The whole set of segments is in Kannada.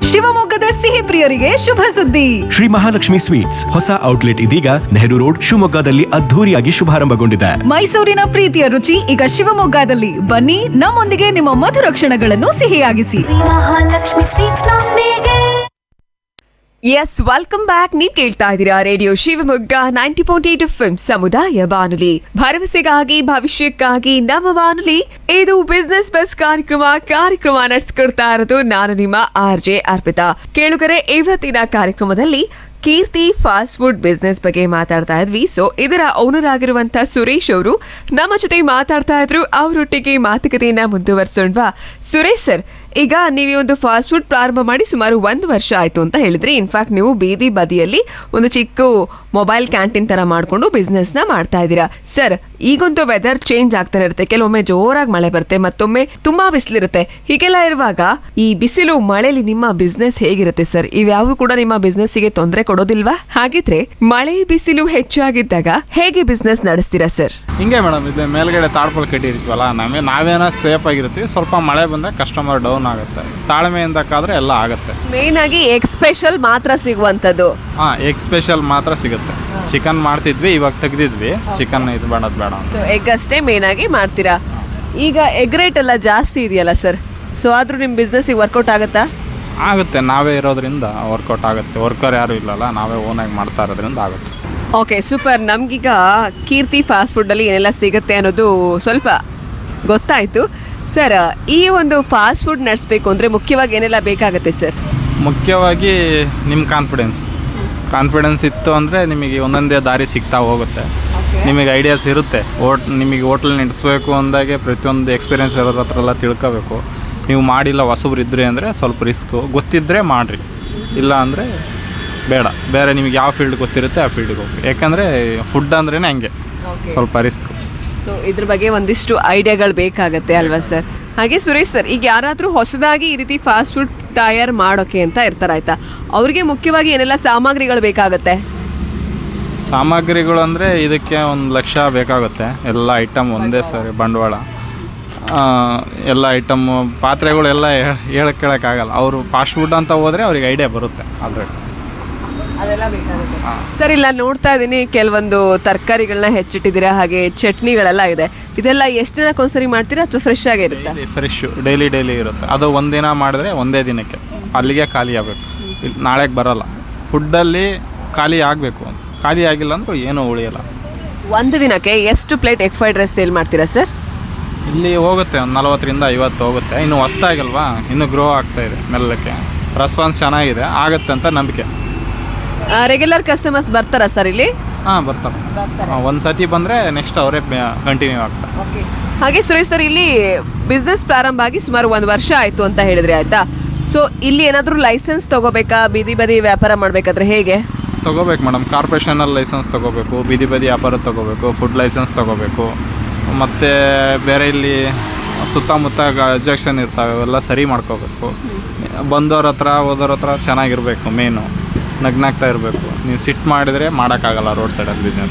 ಶಿವಮೊಗ್ಗದ ಸಿಹಿ ಪ್ರಿಯರಿಗೆ ಶುಭ ಸುದ್ದಿ. ಶ್ರೀ ಮಹಾಲಕ್ಷ್ಮಿ ಸ್ವೀಟ್ಸ್ ಹೊಸ ಔಟ್ಲೆಟ್ ಇದೀಗ ನೆಹರು ರೋಡ್ ಶಿವಮೊಗ್ಗದಲ್ಲಿ ಅದ್ಧೂರಿಯಾಗಿ ಶುಭಾರಂಭಗೊಂಡಿದೆ. ಮೈಸೂರಿನ ಪ್ರೀತಿಯ ರುಚಿ ಈಗ ಶಿವಮೊಗ್ಗದಲ್ಲಿ. ಬನ್ನಿ, ನಮ್ಮೊಂದಿಗೆ ನಿಮ್ಮ ಮಧುರ ಕ್ಷಣಗಳನ್ನು ಸಿಹಿಯಾಗಿಸಿ. ಮಹಾಲಕ್ಷ್ಮಿ ಸ್ವೀಟ್ಸ್ ನೊಂದಿಗೆ. S, welcome back. ನೀವು ಕೇಳ್ತಾ ಇದ್ದೀರಾ ರೇಡಿಯೋ ಶಿವಮೊಗ್ಗ 90.8 FM ಸಮುದಾಯ ಬಾನುಲಿ, ಭರವಸೆಗಾಗಿ ಭವಿಷ್ಯಕ್ಕಾಗಿ ನಮ್ಮ ಬಾನುಲಿ. ಇದು ಬಿಸ್ನೆಸ್ ಬಸ್ ಕಾರ್ಯಕ್ರಮ ನಡೆಸ್ಕೊಡ್ತಾ ಇರೋದು ನಾನು ನಿಮ್ಮ RJ ಅರ್ಪಿತಾ. ಕೇಳುಗರೆ, ಇವತ್ತಿನ ಕಾರ್ಯಕ್ರಮದಲ್ಲಿ ಕೀರ್ತಿ ಫಾಸ್ಟ್ ಫುಡ್ ಬಿಸ್ನೆಸ್ ಬಗ್ಗೆ ಮಾತಾಡ್ತಾ ಇದ್ವಿ. ಸೊ ಇದರ ಓನರ್ ಆಗಿರುವಂತ ಸುರೇಶ್ ಅವರು ನಮ್ಮ ಜೊತೆ ಮಾತಾಡ್ತಾ ಇದ್ರು. ಅವರೊಟ್ಟಿಗೆ ಮಾತುಕತೆಯನ್ನ ಮುಂದುವರಿಸೋಣವಾ? ಸುರೇಶ್ ಸರ್, ಈಗ ನೀವು ಒಂದು ಫಾಸ್ಟ್ ಫುಡ್ ಪ್ರಾರಂಭ ಮಾಡಿ ಸುಮಾರು 1 ವರ್ಷ ಆಯ್ತು ಅಂತ ಹೇಳಿದ್ರಿ. ಇನ್ಫ್ಯಾಕ್ಟ್ ನೀವು ಬೀದಿ ಬದಿಯಲ್ಲಿ ಒಂದು ಚಿಕ್ಕ ಮೊಬೈಲ್ ಕ್ಯಾಂಟೀನ್ ತರ ಮಾಡ್ಕೊಂಡು ಬಿಸ್ನೆಸ್ ನ ಮಾಡ್ತಾ ಇದ್ದೀರಾ. ಸರ್, ಈಗೊಂದು ವೆದರ್ ಚೇಂಜ್ ಆಗ್ತಾನೆ ಇರುತ್ತೆ. ಕೆಲವೊಮ್ಮೆ ಜೋರಾಗಿ ಮಳೆ ಬರುತ್ತೆ, ಮತ್ತೊಮ್ಮೆ ತುಂಬಾ ಬಿಸಿಲಿರುತ್ತೆ. ಹೀಗೆಲ್ಲ ಇರುವಾಗ ಈ ಬಿಸಿಲು ಮಳೆಲಿ ನಿಮ್ಮ ಬಿಸ್ನೆಸ್ ಹೇಗಿರುತ್ತೆ ಸರ್? ಇವ್ಯಾವು ಕೂಡ ನಿಮ್ಮ ಬಿಸ್ನೆಸ್ ಗೆ ತೊಂದರೆ ಕೊಡೋದಿಲ್ವಾ? ಹಾಗಿದ್ರೆ ಮಳೆ ಬಿಸಿಲು ಹೆಚ್ಚಾಗಿದ್ದಾಗ ಹೇಗೆ ಬಿಸ್ನೆಸ್ ನಡೆಸ್ತೀರಾ ಸರ್? ಹಿಂಗೆ ಮೇಡಮ್, ಇದು ಮೇಲ್ಗಡೆ ತಾಡ್ಪಲ್ ಕಟ್ಟಿರ್ತೀವಲ್ಲ, ನಾವೇನೋ ಸೇಫ್ ಆಗಿರ್ತೀವಿ. ಸ್ವಲ್ಪ ಮಳೆ ಬಂದಾಗ ಕಸ್ಟಮರ್ ಡೌನ್ ಆಗುತ್ತೆ. ತಾಳ್ಮೆಯಿಂದ ಕಾದ್ರೆ ಎಲ್ಲ ಆಗುತ್ತೆ. ಮೇನ್ ಆಗಿ ಎಗ್ ಸ್ಪೆಷಲ್ ಮಾತ್ರ ಸಿಗುವಂತದ್ದು. ಎಗ್ ಸ್ಪೆಷಲ್ ಮಾತ್ರ ಸಿಗುತ್ತೆ. ಚಿಕನ್ ಮಾಡ್ತಿದ್ವಿ, ಇವಾಗ ತೆಗ್ದಿದ್ವಿ. ಚಿಕನ್ ಇದು ಬೇಡ ಅಂತ ಎಗ್ ಅಷ್ಟೇ ಮೇನ್ ಆಗಿ ಮಾಡ್ತೀರಾ. ಈಗ ಎಗ್ ರೇಟ್ ಎಲ್ಲ ಜಾಸ್ತಿ ಇದೆಯಲ್ಲ ಸರ್, ಸೊ ಆದ್ರೂ ನಿಮ್ ಬಿಸ್ನೆಸ್ ವರ್ಕೌಟ್ ಆಗುತ್ತಾ? ಆಗುತ್ತೆ, ನಾವೇ ಇರೋದ್ರಿಂದ ವರ್ಕೌಟ್ ಆಗುತ್ತೆ. ವರ್ಕರ್ ಯಾರು ಇಲ್ಲಲ್ಲ, ನಾವೇ ಓನಾಗಿ ಮಾಡ್ತಾ ಇರೋದ್ರಿಂದ ಆಗುತ್ತೆ. Okay, super. ನಮ್ಗೀಗ ಕೀರ್ತಿ ಫಾಸ್ಟ್ ಫುಡ್ ಅಲ್ಲಿ ಏನೆಲ್ಲ ಸಿಗುತ್ತೆ ಅನ್ನೋದು ಸ್ವಲ್ಪ ಗೊತ್ತಾಯ್ತು. ಸರ್, ಈ ಒಂದು ಫಾಸ್ಟ್ ಫುಡ್ ನಡೆಸಬೇಕು ಅಂದ್ರೆ ಮುಖ್ಯವಾಗಿ ಏನೆಲ್ಲ ಬೇಕಾಗುತ್ತೆ ಸರ್? ಮುಖ್ಯವಾಗಿ ನಿಮ್ಮ ಕಾನ್ಫಿಡೆನ್ಸ್ ಇತ್ತು ಅಂದರೆ ನಿಮಗೆ ಒಂದೊಂದೇ ದಾರಿ ಸಿಗ್ತಾ ಹೋಗುತ್ತೆ. ನಿಮಗೆ ಐಡಿಯಾಸ್ ಇರುತ್ತೆ. ನಿಮಗೆ ಹೋಟ್ಲ್ ನಡೆಸಬೇಕು ಅಂದಾಗೆ ಪ್ರತಿಯೊಂದು ಎಕ್ಸ್ಪೀರಿಯೆನ್ಸ್ ಇರೋದ್ರ ಹತ್ರ ಎಲ್ಲ ತಿಳ್ಕೋಬೇಕು. ನೀವು ಮಾಡಿಲ್ಲ, ಹೊಸಬ್ರು ಇದ್ರಿ ಅಂದರೆ ಸ್ವಲ್ಪ ರಿಸ್ಕು. ಗೊತ್ತಿದ್ದರೆ ಮಾಡಿರಿ, ಇಲ್ಲ ಅಂದರೆ ಬೇಡ. ಬೇರೆ ನಿಮಗೆ ಯಾವ ಫೀಲ್ಡ್ ಗೊತ್ತಿರುತ್ತೆ ಆ ಫೀಲ್ಡಿಗೆ ಹೋಗಿ. ಯಾಕಂದರೆ ಫುಡ್ ಅಂದ್ರೇ ಹಂಗೆ ಸ್ವಲ್ಪ ರಿಸ್ಕು. ಸೊ ಇದ್ರ ಬಗ್ಗೆ ಒಂದಿಷ್ಟು ಐಡಿಯಾಗಳು ಬೇಕಾಗತ್ತೆ ಅಲ್ವಾ ಸರ್? ಹಾಗೆ ಸುರೇಶ್ ಸರ್, ಈಗ ಯಾರಾದರೂ ಹೊಸದಾಗಿ ಈ ರೀತಿ ಫಾಸ್ಟ್ ಫುಡ್ ತಯಾರು ಮಾಡೋಕೆ ಅಂತ ಇರ್ತಾರಾಯ್ತಾ, ಅವ್ರಿಗೆ ಮುಖ್ಯವಾಗಿ ಏನೆಲ್ಲ ಸಾಮಗ್ರಿಗಳು ಬೇಕಾಗುತ್ತೆ? ಸಾಮಗ್ರಿಗಳು ಅಂದರೆ ಇದಕ್ಕೆ 1 ಲಕ್ಷ ಬೇಕಾಗುತ್ತೆ. ಎಲ್ಲ ಐಟಮ್ ಒಂದೇ ಸರಿ ಬಂಡವಾಳ. ಎಲ್ಲ ಐಟಮ್ಮು ಪಾತ್ರೆಗಳೆಲ್ಲ ಹೇಳೋಕ್ಕಾಗಲ್ಲ. ಅವರು ಫಾಸ್ಟ್ ಫುಡ್ ಅಂತ ಹೋದರೆ ಅವ್ರಿಗೆ ಐಡಿಯಾ ಬರುತ್ತೆ ಆಲ್ರೆಡಿ. ಅದೆಲ್ಲ ಬೇಕಾಗುತ್ತೆ ಸರ್. ಇಲ್ಲ, ನೋಡ್ತಾ ಇದ್ದೀನಿ ಕೆಲವೊಂದು ತರಕಾರಿಗಳನ್ನ ಹೆಚ್ಚಿಟ್ಟಿದ್ದೀರಾ, ಹಾಗೆ ಚಟ್ನಿಗಳೆಲ್ಲ ಇದೆ. ಇದೆಲ್ಲ ಎಷ್ಟು ದಿನಕ್ಕೊಂದ್ಸರಿ ಮಾಡ್ತೀರಾ ಅಥವಾ ಫ್ರೆಶ್ ಆಗಿರುತ್ತೆ? ಫ್ರೆಶು ಡೈಲಿ ಇರುತ್ತೆ. ಅದು ಒಂದಿನ ಮಾಡಿದ್ರೆ ಒಂದೇ ದಿನಕ್ಕೆ ಅಲ್ಲಿಗೆ ಖಾಲಿ ಆಗಬೇಕು. ನಾಳೆಗೆ ಬರೋಲ್ಲ. ಫುಡ್ಡಲ್ಲಿ ಖಾಲಿ ಆಗಬೇಕು. ಖಾಲಿ ಆಗಿಲ್ಲ ಅಂದ್ರೆ ಏನೂ ಉಳಿಯಲ್ಲ. ಒಂದು ದಿನಕ್ಕೆ ಎಷ್ಟು plate egg fried rice sale ಮಾಡ್ತೀರಾ ಸರ್? ಇಲ್ಲಿ ಹೋಗುತ್ತೆ, ಒಂದು 40ರಿಂದ 50 ಹೋಗುತ್ತೆ. ಇನ್ನು ಹೊಸ್ದಾಗಿಲ್ವಾ, ಇನ್ನೂ ಗ್ರೋ ಆಗ್ತಾಯಿದೆ ಮೆಲ್ಲಕ್ಕೆ. ರೆಸ್ಪಾನ್ಸ್ ಚೆನ್ನಾಗಿದೆ, ಆಗುತ್ತೆ ಅಂತ ನಂಬಿಕೆ. ರೆಗ್ಯುಲರ್ ಕಸ್ಟಮರ್ಸ್ ಬರ್ತಾರಾ ಸರ್ ಇಲ್ಲಿ? ಬರ್ತಾರೆ. ಒಂದು ಸತಿ ಬಂದರೆ ನೆಕ್ಸ್ಟ್ ಅವರೇ ಕಂಟಿನ್ಯೂ ಆಗ್ತಾರೆ. ಹಾಗೆ ಸುರೇಶ್ ಸರ್, ಇಲ್ಲಿ ಬಿಸ್ನೆಸ್ ಪ್ರಾರಂಭ ಆಗಿ ಸುಮಾರು 1 ವರ್ಷ ಆಯಿತು ಅಂತ ಹೇಳಿದ್ರಿ ಆಯಿತಾ? ಸೊ ಇಲ್ಲಿ ಏನಾದರೂ ಲೈಸೆನ್ಸ್ ತೊಗೋಬೇಕಾ? ಬೀದಿ ಬದಿ ವ್ಯಾಪಾರ ಮಾಡಬೇಕಾದ್ರೆ ಹೇಗೆ ತೊಗೋಬೇಕು ಮೇಡಮ್? ಕಾರ್ಪೊರೇಷನಲ್ಲಿ ಲೈಸೆನ್ಸ್ ತೊಗೋಬೇಕು, ಬೀದಿ ಬದಿ ವ್ಯಾಪಾರ ತೊಗೋಬೇಕು, ಫುಡ್ ಲೈಸೆನ್ಸ್ ತೊಗೋಬೇಕು. ಮತ್ತು ಬೇರೆ ಇಲ್ಲಿ ಸುತ್ತಮುತ್ತ ಅಬ್ಜೆಕ್ಷನ್ ಇರ್ತವೆ, ಅವೆಲ್ಲ ಸರಿ ಮಾಡ್ಕೋಬೇಕು. ಬಂದವ್ರ ಹತ್ರ ಹೋದವ್ರ ಹತ್ರ ಚೆನ್ನಾಗಿರಬೇಕು. ಮೇನು ನಗ್ನಾಗ್ತಾ ಇರಬೇಕು. ನೀವು ಸಿಟ್ಟು ಮಾಡಿದರೆ ಮಾಡೋಕ್ಕಾಗಲ್ಲ ರೋಡ್ ಸೈಡಲ್ಲಿ ಬಿಸ್ನೆಸ್.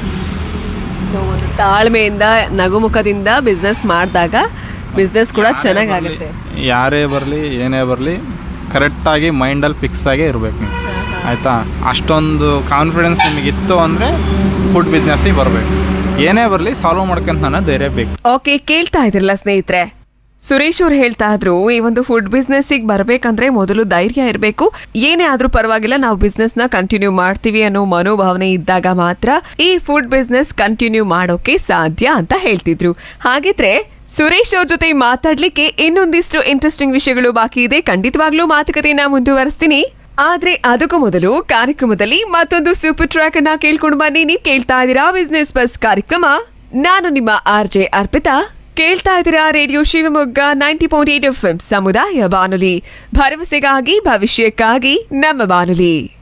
ಸೊ ಒಂದು ತಾಳ್ಮೆಯಿಂದ ನಗುಮುಖದಿಂದ ಬಿಸ್ನೆಸ್ ಮಾಡಿದಾಗ ಬಿಸ್ನೆಸ್ ಕೂಡ ಚೆನ್ನಾಗಾಗುತ್ತೆ. ಯಾರೇ ಬರಲಿ ಏನೇ ಬರಲಿ ಕರೆಕ್ಟಾಗಿ ಮೈಂಡಲ್ಲಿ ಫಿಕ್ಸ್ ಆಗೇ ಇರಬೇಕು ನೀವು, ಆಯಿತಾ? ಅಷ್ಟೊಂದು ಕಾನ್ಫಿಡೆನ್ಸ್ ನಿಮಗಿತ್ತು ಅಂದರೆ ಫುಡ್ ಬಿಸ್ನೆಸ್ಸಿಗೆ ಬರಬೇಕು. ಏನೇ ಬರಲಿ ಸಾಲ್ವ್ ಮಾಡ್ಕೊಂತ ನಾನು ಧೈರ್ಯ ಬೇಕು. ಓಕೆ, ಕೇಳ್ತಾ ಇದ್ರಲ್ಲ ಸ್ನೇಹಿತರೆ, ಸುರೇಶ್ ಅವ್ರು ಹೇಳ್ತಾ ಇದ್ರು ಈ ಒಂದು ಫುಡ್ ಬಿಸ್ನೆಸ್ಸಿಗೆ ಬರ್ಬೇಕಂದ್ರೆ ಮೊದಲು ಧೈರ್ಯ ಇರಬೇಕು. ಏನೇ ಆದ್ರೂ ಪರವಾಗಿಲ್ಲ, ನಾವು ಬಿಸ್ನೆಸ್ ನ ಕಂಟಿನ್ಯೂ ಮಾಡ್ತೀವಿ ಅನ್ನೋ ಮನೋಭಾವನೆ ಇದ್ದಾಗ ಮಾತ್ರ ಈ ಫುಡ್ ಬಿಸ್ನೆಸ್ ಕಂಟಿನ್ಯೂ ಮಾಡೋಕೆ ಸಾಧ್ಯ ಅಂತ ಹೇಳ್ತಿದ್ರು. ಹಾಗಿದ್ರೆ ಸುರೇಶ್ ಅವ್ರ ಜೊತೆ ಮಾತಾಡ್ಲಿಕ್ಕೆ ಇನ್ನೊಂದಿಷ್ಟು ಇಂಟ್ರೆಸ್ಟಿಂಗ್ ವಿಷಯಗಳು ಬಾಕಿ ಇದೆ. ಖಂಡಿತವಾಗ್ಲೂ ಮಾತುಕತೆಯನ್ನ ಮುಂದುವರಿಸ್ತೀನಿ. ಆದ್ರೆ ಅದಕ್ಕೂ ಮೊದಲು ಕಾರ್ಯಕ್ರಮದಲ್ಲಿ ಮತ್ತೊಂದು ಸೂಪರ್ ಟ್ರ್ಯಾಕ್ ಅನ್ನ ಕೇಳ್ಕೊಂಡು ಬನ್ನಿ. ನೀವು ಕೇಳ್ತಾ ಇದ್ದೀರಾ ಬಿಸ್ನೆಸ್ ಬಸ್ ಕಾರ್ಯಕ್ರಮ. ನಾನು ನಿಮ್ಮ RJ ಅರ್ಪಿತಾ. ಕೇಳ್ತಾ ಇದ್ದೀರಾ ರೇಡಿಯೋ ಶಿವಮೊಗ್ಗ 90.8 FM ಸಮುದಾಯ ಬಾನುಲಿ, ಭರವಸೆಗಾಗಿ ಭವಿಷ್ಯಕ್ಕಾಗಿ ನಮ್ಮ ಬಾನುಲಿ.